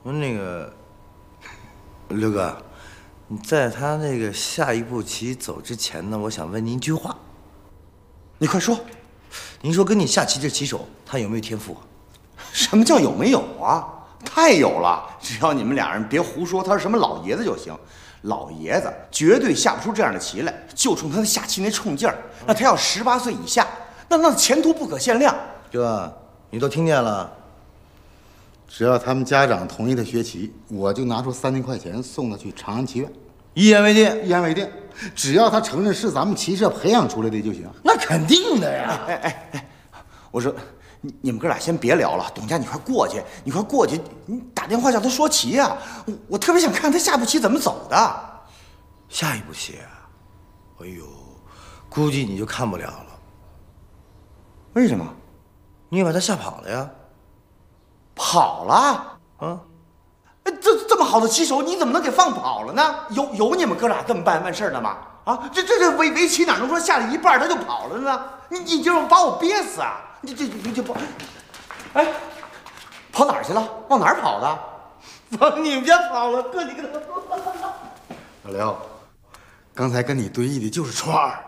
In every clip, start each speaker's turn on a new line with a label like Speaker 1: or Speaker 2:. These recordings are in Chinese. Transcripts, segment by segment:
Speaker 1: 那个刘哥，你在他那个下一步棋走之前呢，我想问您一句话。
Speaker 2: 你快说。
Speaker 1: 您说跟你下棋这棋手，他有没有天赋啊？
Speaker 2: 什么叫有没有啊？太有了！只要你们俩人别胡说他是什么老爷子就行。老爷子绝对下不出这样的棋来，就冲他的下棋那冲劲儿，那他要18岁以下，那前途不可限量。
Speaker 1: 哥，你都听见了？
Speaker 3: 只要他们家长同意他学棋，我就拿出3000块钱送他去长安棋院。
Speaker 1: 一言为定，
Speaker 3: 一言为定。只要他承认是咱们棋社培养出来的就行。
Speaker 1: 那肯定的呀！
Speaker 2: 哎，我说，你们哥俩先别聊了，董家你快过去，你打电话叫他说棋呀！我特别想看他下步棋怎么走的。
Speaker 1: 下一步棋啊，哎呦，估计你就看不了了。
Speaker 2: 为什么？
Speaker 1: 你也把他吓跑了呀？
Speaker 2: 跑了？
Speaker 1: 啊？
Speaker 2: 这么好的棋手，你怎么能给放跑了呢？有你们哥俩这么办事的吗？啊，这围棋哪能说下了一半他就跑了呢？你就把我憋死啊！你就跑，哎，跑哪儿去了？往哪儿跑的？
Speaker 1: 往你们家跑了，哥你个！
Speaker 3: 老刘，刚才跟你对弈的就是川儿。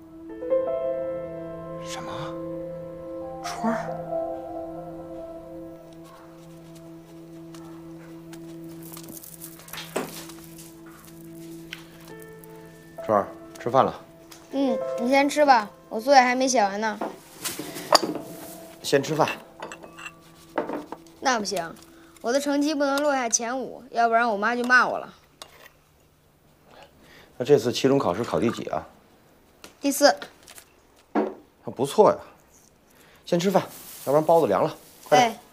Speaker 2: 什么？川儿？川儿，吃饭了。
Speaker 4: 你先吃吧，我作业还没写完呢。
Speaker 2: 先吃饭。
Speaker 4: 那不行，我的成绩不能落下前5，要不然我妈就骂我了。
Speaker 2: 那这次期中考试考第几啊？
Speaker 4: 第4。
Speaker 2: 不错呀。先吃饭，要不然包子凉了。快点。
Speaker 4: 哎。